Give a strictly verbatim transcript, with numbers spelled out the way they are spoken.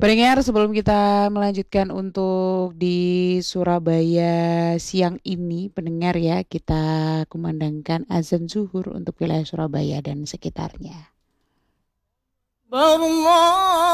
Pendengar, sebelum kita melanjutkan untuk di Surabaya siang ini, pendengar ya, kita kumandangkan azan zuhur untuk wilayah Surabaya dan sekitarnya. أكبر الله